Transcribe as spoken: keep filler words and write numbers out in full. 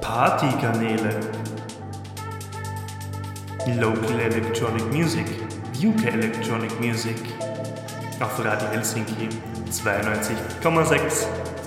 Partykanäle. Local Electronic Music, U K Electronic Music. Auf Radio Helsinki zweiundneunzig Komma sechs